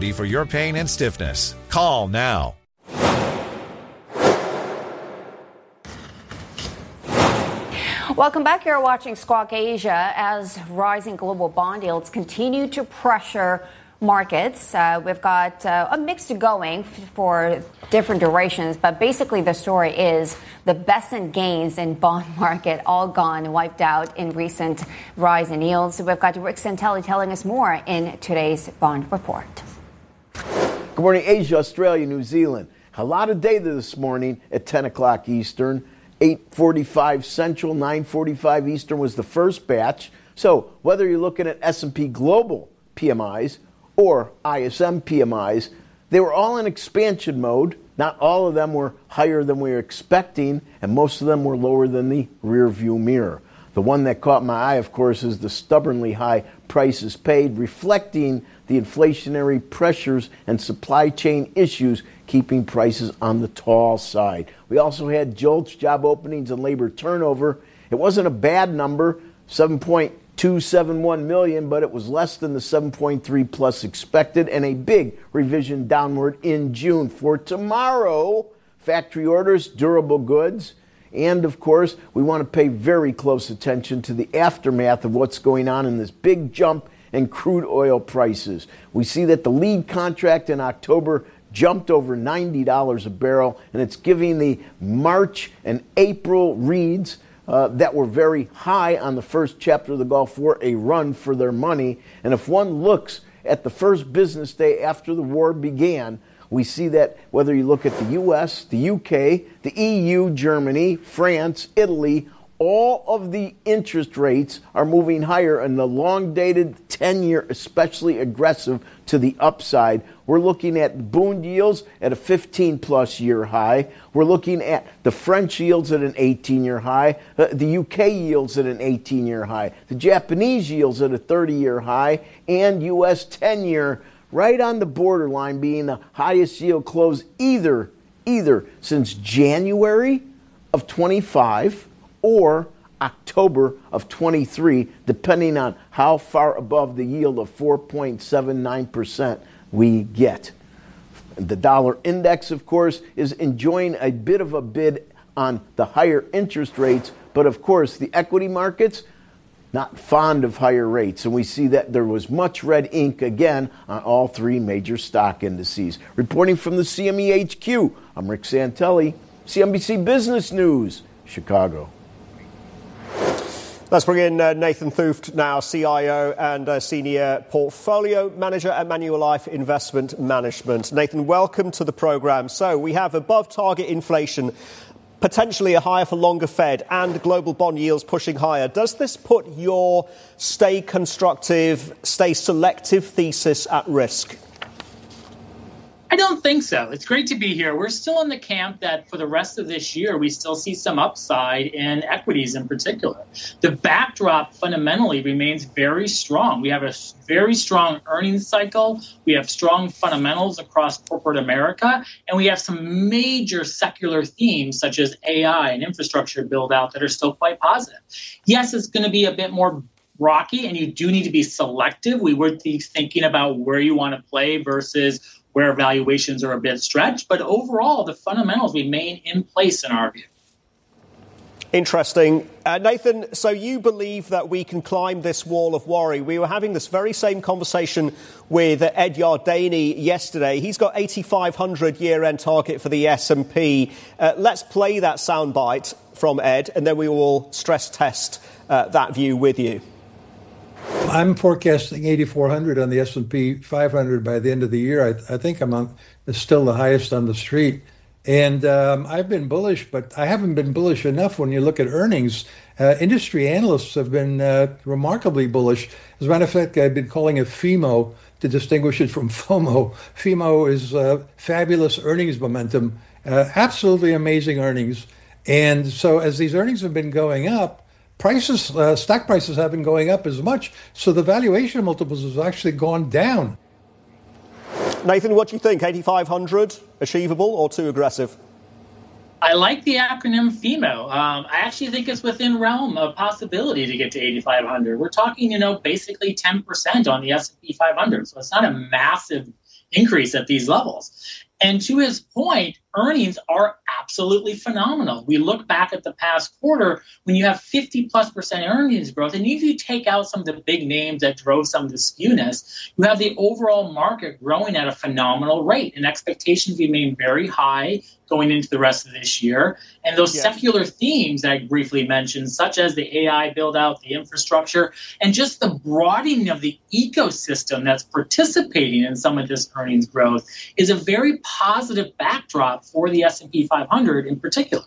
remedy for your pain and stiffness. Call now. Welcome back. You're watching Squawk Asia as rising global bond yields continue to pressure markets. We've got a mix going for different durations, but basically the story is the best in gains in bond market all gone, wiped out in recent rise in yields. We've got Rick Santelli telling us more in today's bond report. Good morning, Asia, Australia, New Zealand. A lot of data this morning at 10 o'clock Eastern. 8:45 Central, 9:45 Eastern was the first batch. So whether you're looking at S&P Global PMIs or ISM PMIs, they were all in expansion mode. Not all of them were higher than we were expecting, and most of them were lower than the rear view mirror. The one that caught my eye, of course, is the stubbornly high prices paid, reflecting the inflationary pressures and supply chain issues keeping prices on the tall side. We also had JOLTS, job openings and labor turnover. It wasn't a bad number, 7.271 million, but it was less than the 7.3 plus expected, and a big revision downward in June. For tomorrow, factory orders, durable goods, and of course, we want to pay very close attention to the aftermath of what's going on in this big jump in crude oil prices. We see that the lead contract in October jumped over $90 a barrel, and it's giving the March and April reads that were very high on the first chapter of the Gulf War a run for their money. And if one looks at the first business day after the war began, we see that whether you look at the U.S., the U.K., the EU, Germany, France, Italy, all of the interest rates are moving higher, and the long-dated 10-year especially aggressive to the upside. We're looking at Bund yields at a 15-plus year high. We're looking at the French yields at an 18-year high, the UK yields at an 18-year high, the Japanese yields at a 30-year high, and U.S. 10-year right on the borderline being the highest yield close either since January of 25 or October of 23, depending on how far above the yield of 4.79% we get. The dollar index, of course, is enjoying a bit of a bid on the higher interest rates, but of course the equity markets, not fond of higher rates. And we see that there was much red ink again on all three major stock indices. Reporting from the CME HQ, I'm Rick Santelli, CNBC Business News, Chicago. Let's bring in Nathan Thooft now, CIO and Senior Portfolio Manager at Manulife Investment Management. Nathan, welcome to the program. So we have above target inflation, potentially a higher for longer Fed, and global bond yields pushing higher. Does this put your stay constructive, stay selective thesis at risk? I don't think so. It's great to be here. We're still in the camp that for the rest of this year, we still see some upside in equities in particular. The backdrop fundamentally remains very strong. We have a very strong earnings cycle. We have strong fundamentals across corporate America. And we have some major secular themes such as AI and infrastructure build out that are still quite positive. Yes, it's going to be a bit more rocky, and you do need to be selective. We would be thinking about where you want to play versus where valuations are a bit stretched. But overall, the fundamentals remain in place in our view. Interesting. Nathan, so you believe that we can climb this wall of worry. We were having this very same conversation with Ed Yardeni yesterday. He's got 8,500 year-end target for the S&P. Let's play that soundbite from Ed, and then we will stress test that view with you. I'm forecasting 8,400 on the S&P 500 by the end of the year. I think I'm still the highest on the street. And I've been bullish, but I haven't been bullish enough when you look at earnings. Industry analysts have been remarkably bullish. As a matter of fact, I've been calling it FEMO to distinguish it from FOMO. FEMO is fabulous earnings momentum, absolutely amazing earnings. And so as these earnings have been going up, stock prices haven't been going up as much, so the valuation multiples has actually gone down. Nathan, what do you think? 8,500 achievable or too aggressive? I like the acronym FEMO. I actually think it's within realm of possibility to get to 8,500. We're talking, basically 10% on the S&P 500. So it's not a massive increase at these levels. And to his point, earnings are absolutely phenomenal. We look back at the past quarter when you have 50+% earnings growth, and if you take out some of the big names that drove some of the skewness, you have the overall market growing at a phenomenal rate, and expectations remain very high going into the rest of this year. And those secular themes that I briefly mentioned, such as the AI build out, the infrastructure, and just the broadening of the ecosystem that's participating in some of this earnings growth, is a very positive backdrop for the S&P 500 in particular.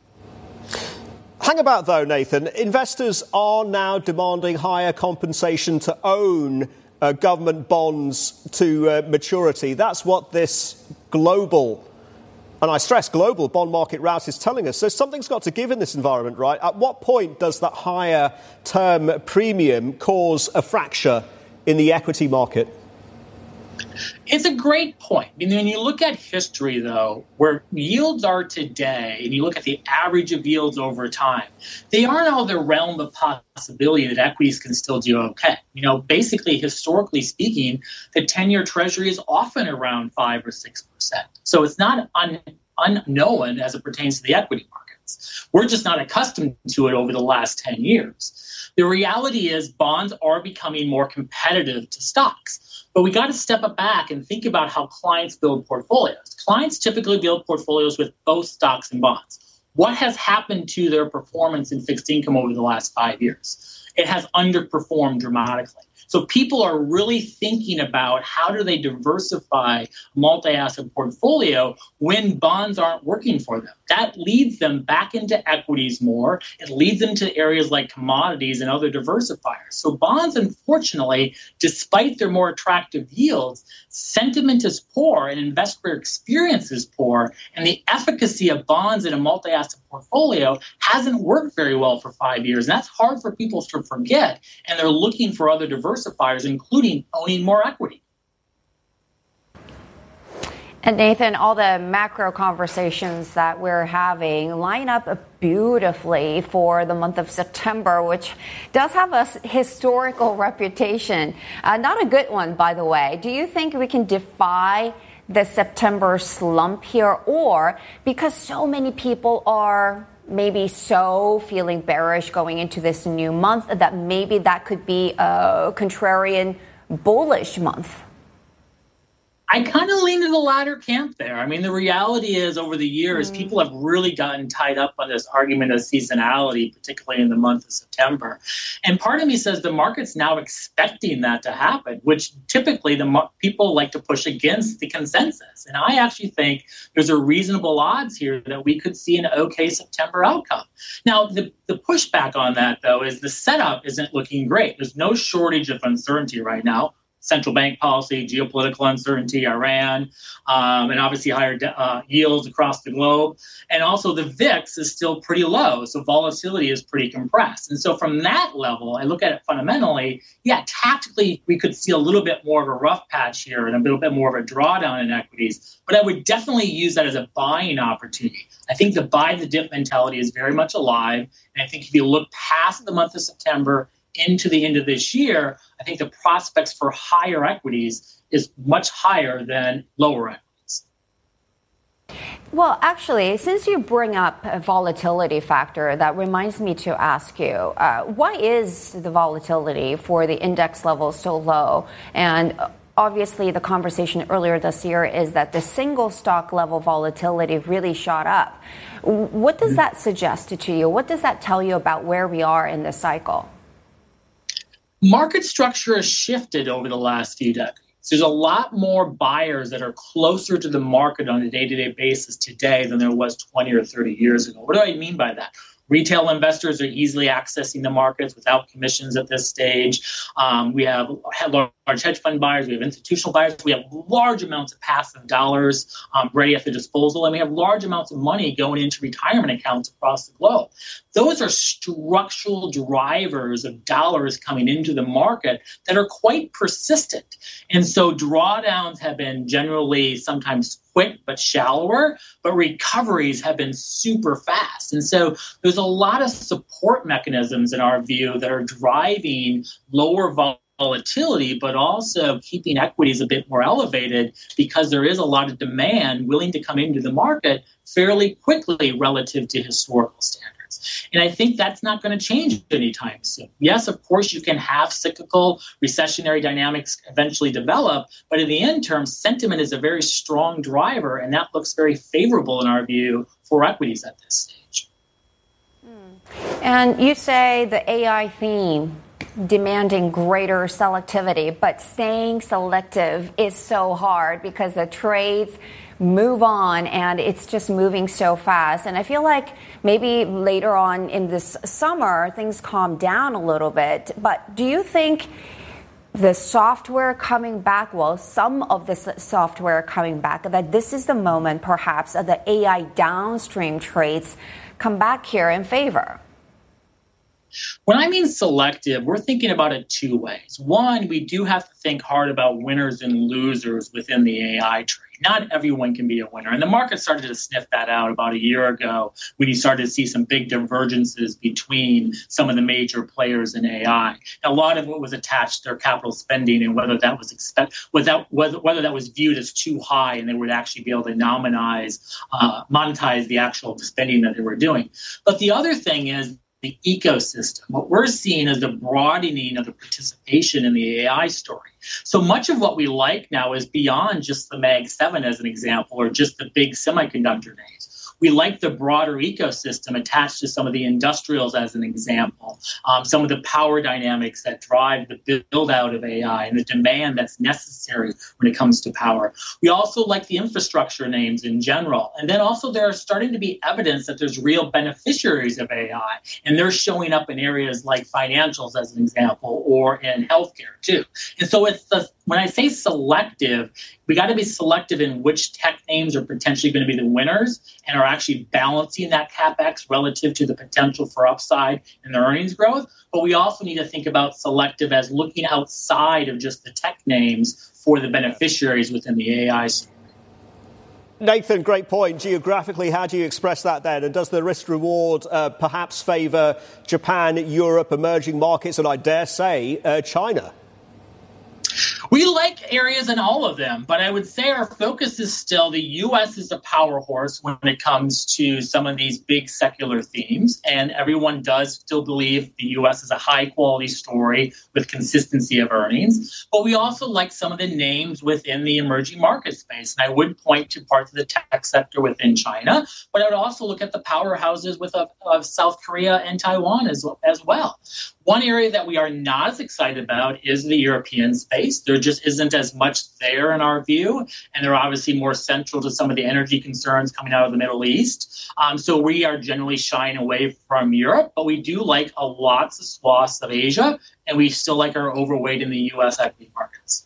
Hang about, though, Nathan. Investors are now demanding higher compensation to own government bonds to maturity. That's what this global, and I stress global, bond market rout is telling us. So something's got to give in this environment, right? At what point does that higher term premium cause a fracture in the equity market? It's a great point. I mean, when you look at history, though, where yields are today, and you look at the average of yields over time, they aren't all the realm of possibility that equities can still do okay. You know, basically, historically speaking, the 10-year Treasury is often around 5 or 6%. So it's not unknown as it pertains to the equity markets. We're just not accustomed to it over the last 10 years. The reality is bonds are becoming more competitive to stocks. But we got to step back and think about how clients build portfolios. Clients typically build portfolios with both stocks and bonds. What has happened to their performance in fixed income over the last 5 years? It has underperformed dramatically. So people are really thinking about how do they diversify a multi-asset portfolio when bonds aren't working for them. That leads them back into equities more. It leads them to areas like commodities and other diversifiers. So bonds, unfortunately, despite their more attractive yields, sentiment is poor and investor experience is poor. And the efficacy of bonds in a multi-asset portfolio hasn't worked very well for 5 years. And that's hard for people to forget. And they're looking for other diversifiers, including owning more equity. And Nathan, all the macro conversations that we're having line up beautifully for the month of September, which does have a historical reputation. Not a good one, by the way. Do you think we can defy the September slump here? Or because so many people are maybe so feeling bearish going into this new month that maybe that could be a contrarian bullish month? I kind of lean to the latter camp there. I mean, the reality is over the years, people have really gotten tied up on this argument of seasonality, particularly in the month of September. And part of me says the market's now expecting that to happen, which typically people like to push against the consensus. And I actually think there's a reasonable odds here that we could see an okay September outcome. Now, the pushback on that, though, is the setup isn't looking great. There's no shortage of uncertainty right now. Central bank policy, geopolitical uncertainty, Iran, and obviously higher yields across the globe. And also the VIX is still pretty low, so volatility is pretty compressed. And so from that level, I look at it fundamentally, tactically we could see a little bit more of a rough patch here and a little bit more of a drawdown in equities, but I would definitely use that as a buying opportunity. I think the buy the dip mentality is very much alive, and I think if you look past the month of September into the end of this year, I think the prospects for higher equities is much higher than lower equities. Well, actually, since you bring up a volatility factor, that reminds me to ask you, why is the volatility for the index level so low? And obviously, the conversation earlier this year is that the single stock level volatility really shot up. What does that suggest to you? What does that tell you about where we are in this cycle? Market structure has shifted over the last few decades. There's a lot more buyers that are closer to the market on a day-to-day basis today than there was 20 or 30 years ago. What do I mean by that? Retail investors are easily accessing the markets without commissions at this stage. We have large hedge fund buyers. We have institutional buyers. We have large amounts of passive dollars ready at the disposal. And we have large amounts of money going into retirement accounts across the globe. Those are structural drivers of dollars coming into the market that are quite persistent. And so drawdowns have been generally sometimes quick but shallower, but recoveries have been super fast. And so there's a lot of support mechanisms in our view that are driving lower volatility, but also keeping equities a bit more elevated because there is a lot of demand willing to come into the market fairly quickly relative to historical standards. And I think that's not going to change anytime soon. Yes, of course, you can have cyclical recessionary dynamics eventually develop, but in the end term, sentiment is a very strong driver, and that looks very favorable in our view for equities at this stage. And you say the AI theme demanding greater selectivity, but staying selective is so hard because the trades move on and it's just moving so fast. And I feel like maybe later on in this summer, things calm down a little bit. But do you think the software coming back, well, some of the software coming back, that this is the moment perhaps of the AI downstream trades come back here in favor? When I mean selective, we're thinking about it two ways. One, we do have to think hard about winners and losers within the AI trade. Not everyone can be a winner. And the market started to sniff that out about a year ago when you started to see some big divergences between some of the major players in AI. Now, a lot of it was attached to their capital spending and whether that was whether that was viewed as too high and they would actually be able to monetize the actual spending that they were doing. But the other thing is the ecosystem. What we're seeing is the broadening of the participation in the AI story. So much of what we like now is beyond just the Mag 7 as an example, or just the big semiconductor names. We like the broader ecosystem attached to some of the industrials as an example, some of the power dynamics that drive the build out of AI and the demand that's necessary when it comes to power. We also like the infrastructure names in general. And then also there are starting to be evidence that there's real beneficiaries of AI, and they're showing up in areas like financials as an example, or in healthcare too. And so when I say selective, we got to be selective in which tech names are potentially going to be the winners and are actually balancing that CapEx relative to the potential for upside in the earnings growth. But we also need to think about selective as looking outside of just the tech names for the beneficiaries within the AI story. Nathan, great point. Geographically, how do you express that then? And does the risk-reward perhaps favour Japan, Europe, emerging markets, and I dare say China? We like areas in all of them, but I would say our focus is still the U.S. is a power horse when it comes to some of these big secular themes, and everyone does still believe the U.S. is a high-quality story with consistency of earnings. But we also like some of the names within the emerging market space, and I would point to parts of the tech sector within China, but I would also look at the powerhouses of South Korea and Taiwan as well. One area that we are not as excited about is the European space. There just isn't as much there in our view, and they're obviously more central to some of the energy concerns coming out of the Middle East. So we are generally shying away from Europe, but we do like lots of swaths of Asia, and we still like our overweight in the U.S. equity markets.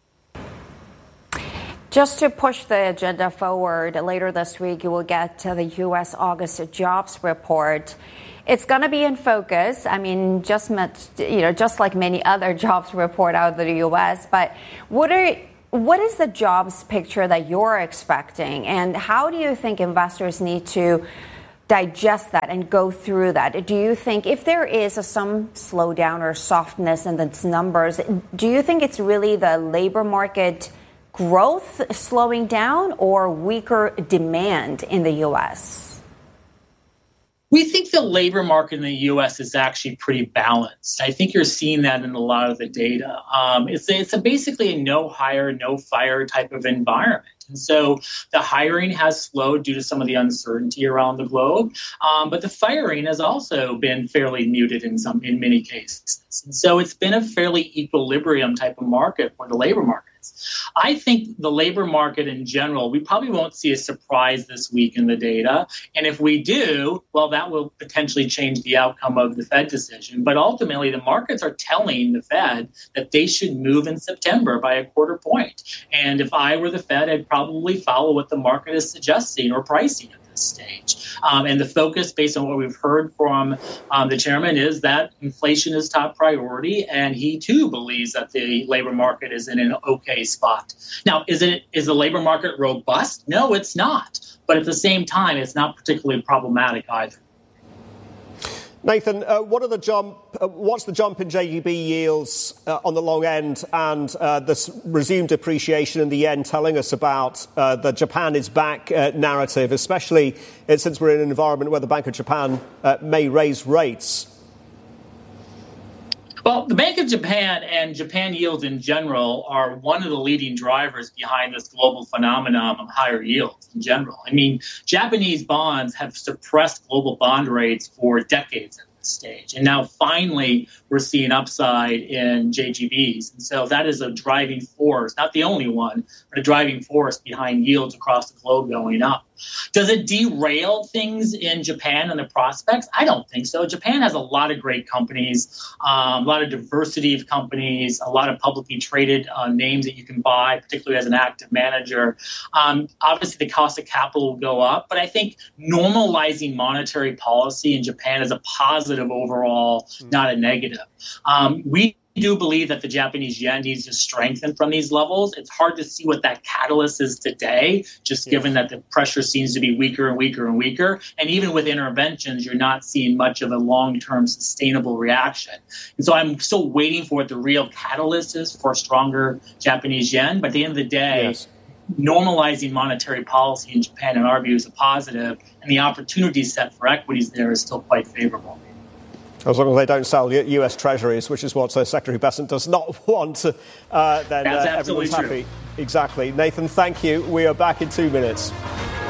Just to push the agenda forward, later this week you will get the U.S. August jobs report. It's going to be in focus. I mean, just like many other jobs report out of the U.S. But what is the jobs picture that you're expecting, and how do you think investors need to digest that and go through that? Do you think if there is some slowdown or softness in the numbers, do you think it's really the labor market growth slowing down or weaker demand in the U.S.? We think the labor market in the U.S. is actually pretty balanced. I think you're seeing that in a lot of the data. It's basically a no hire, no fire type of environment. And so the hiring has slowed due to some of the uncertainty around the globe. But the firing has also been fairly muted in many cases. And so it's been a fairly equilibrium type of market for the labor markets. I think the labor market in general, we probably won't see a surprise this week in the data. And if we do, well, that will potentially change the outcome of the Fed decision. But ultimately, the markets are telling the Fed that they should move in September by a quarter point. And if I were the Fed, I'd probably follow what the market is suggesting or pricing at this stage. And the focus, based on what we've heard from the chairman, is that inflation is top priority, and he too believes that the labor market is in an okay spot. Now, is the labor market robust? No, it's not. But at the same time, it's not particularly problematic either. Nathan, what's the jump in JGB yields on the long end and this resumed appreciation in the yen telling us about the Japan is back narrative, especially since we're in an environment where the Bank of Japan may raise rates? Well, the Bank of Japan and Japan yields in general are one of the leading drivers behind this global phenomenon of higher yields in general. I mean, Japanese bonds have suppressed global bond rates for decades at this stage. And now finally, we're seeing upside in JGBs. And so that is a driving force, not the only one, but a driving force behind yields across the globe going up. Does it derail things in Japan and the prospects? I don't think so. Japan has a lot of great companies, a lot of diversity of companies, a lot of publicly traded names that you can buy, particularly as an active manager. Obviously, the cost of capital will go up, but I think normalizing monetary policy in Japan is a positive overall, not a negative. We do believe that the Japanese yen needs to strengthen from these levels. It's hard to see what that catalyst is today, just given that the pressure seems to be weaker and weaker and weaker. And even with interventions, you're not seeing much of a long-term sustainable reaction. And so I'm still waiting for what the real catalyst is for a stronger Japanese yen. But at the end of the day, normalizing monetary policy in Japan, in our view, is a positive, and the opportunity set for equities there is still quite favorable. As long as they don't sell US Treasuries, which is what Secretary Bessent does not want, then that's everyone's happy. true. Exactly. Nathan, thank you. We are back in 2 minutes.